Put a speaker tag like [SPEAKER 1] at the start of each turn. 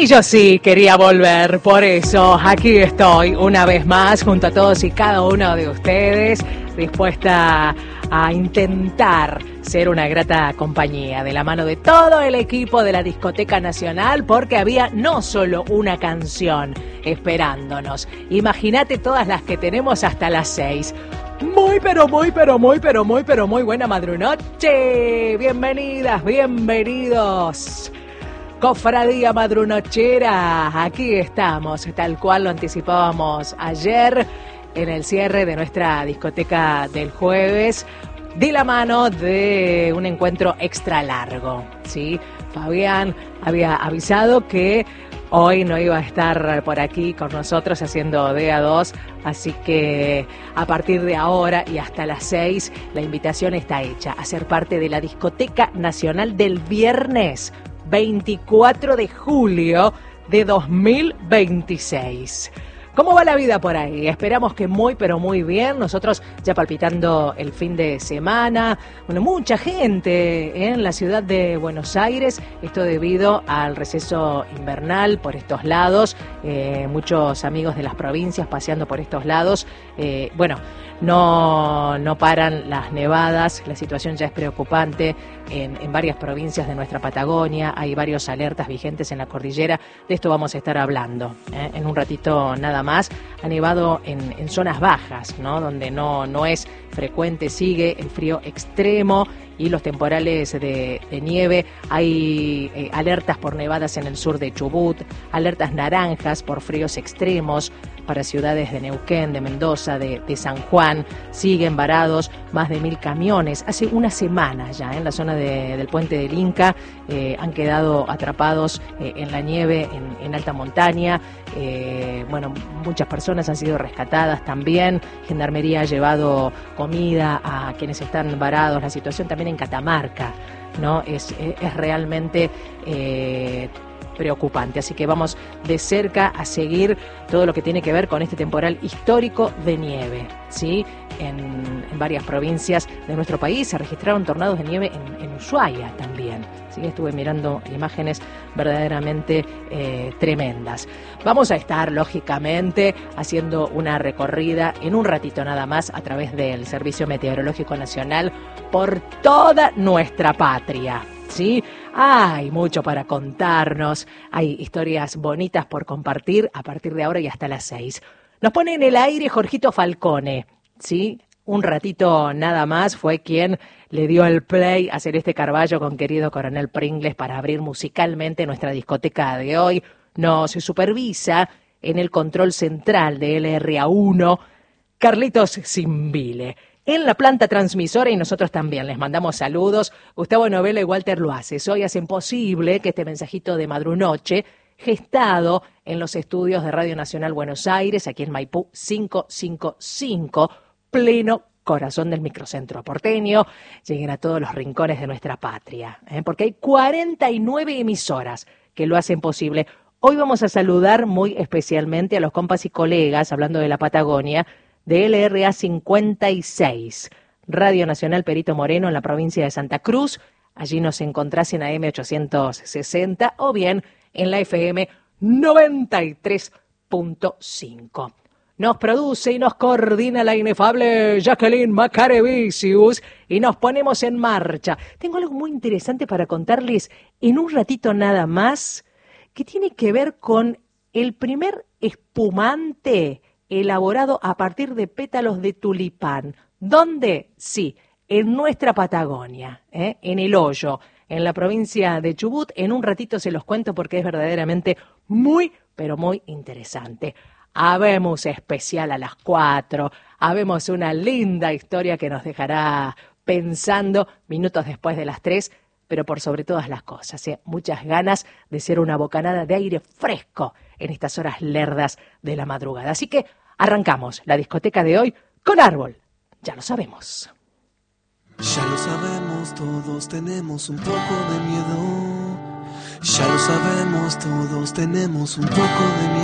[SPEAKER 1] Y yo sí quería volver, por eso aquí estoy una vez más junto a todos y cada uno de ustedes, dispuesta a intentar ser una grata compañía de la mano de todo el equipo de la Discoteca Nacional, porque había no solo una canción esperándonos. Imagínate todas las que tenemos hasta las 6. Muy buena madrunoche. Bienvenidas, bienvenidos. Cofradía Madrunochera, aquí estamos, tal cual lo anticipábamos ayer en el cierre de nuestra discoteca del jueves, de la mano de un encuentro extra largo, ¿sí? Fabián había avisado que hoy no iba a estar por aquí con nosotros haciendo DA2, así que a partir de ahora y hasta las 6 la invitación está hecha a ser parte de la Discoteca Nacional del viernes 24 de julio de 2026. ¿Cómo va la vida por ahí? Esperamos que muy, pero muy bien. Nosotros ya palpitando el fin de semana. Bueno, mucha gente en la ciudad de Buenos Aires. Esto debido al receso invernal por estos lados. Muchos amigos de las provincias paseando por estos lados. No paran las nevadas. La situación ya es preocupante en varias provincias de nuestra Patagonia. Hay varios alertas vigentes en la cordillera. De esto vamos a estar hablando en un ratito nada más. Ha nevado en zonas bajas, ¿no? Donde no es frecuente, sigue el frío extremo y los temporales de nieve. Hay alertas por nevadas en el sur de Chubut, alertas naranjas por fríos extremos para ciudades de Neuquén, de Mendoza, de San Juan. Siguen varados más de 1.000 camiones. Hace una semana ya en la zona del puente del Inca han quedado atrapados en la nieve en alta montaña. Muchas personas han sido rescatadas también. Gendarmería ha llevado comida a quienes están varados. La situación también en Catamarca, ¿no? Es realmente preocupante, así que vamos de cerca a seguir todo lo que tiene que ver con este temporal histórico de nieve, ¿sí? En varias provincias de nuestro país se registraron tornados de nieve en Ushuaia también, ¿sí? Estuve mirando imágenes verdaderamente tremendas. Vamos a estar, lógicamente, haciendo una recorrida en un ratito nada más a través del Servicio Meteorológico Nacional por toda nuestra patria, ¿sí? Hay mucho para contarnos, hay historias bonitas por compartir a partir de ahora y hasta las 6. Nos pone en el aire Jorgito Falcone, ¿sí? Un ratito nada más fue quien le dio el play a Celeste Carballo con Querido Coronel Pringles para abrir musicalmente nuestra discoteca de hoy. Nos supervisa en el control central de LRA1 Carlitos Zimbile. En la planta transmisora, y nosotros también les mandamos saludos, Gustavo Novela y Walter Luaces. Hoy hacen posible que este mensajito de madrunoche, gestado en los estudios de Radio Nacional Buenos Aires, aquí en Maipú 555, pleno corazón del microcentro porteño, lleguen a todos los rincones de nuestra patria, porque hay 49 emisoras que lo hacen posible. Hoy vamos a saludar muy especialmente a los compas y colegas, hablando de la Patagonia, de LRA 56, Radio Nacional Perito Moreno en la provincia de Santa Cruz. Allí nos encontrás en AM 860 o bien en la FM 93.5. Nos produce y nos coordina la inefable Jacqueline Macarevicius y nos ponemos en marcha. Tengo algo muy interesante para contarles en un ratito nada más que tiene que ver con el primer espumante elaborado a partir de pétalos de tulipán. ¿Dónde? Sí, en nuestra Patagonia, en El Hoyo, en la provincia de Chubut. En un ratito se los cuento porque es verdaderamente muy, pero muy interesante. Habemos especial a las 4, habemos una linda historia que nos dejará pensando minutos después de las 3, pero por sobre todas las cosas, muchas ganas de ser una bocanada de aire fresco en estas horas lerdas de la madrugada. Así que arrancamos la discoteca de hoy con Árbol, ya lo sabemos.
[SPEAKER 2] Ya lo sabemos, todos tenemos un poco de miedo. Ya lo sabemos, todos tenemos un poco de miedo.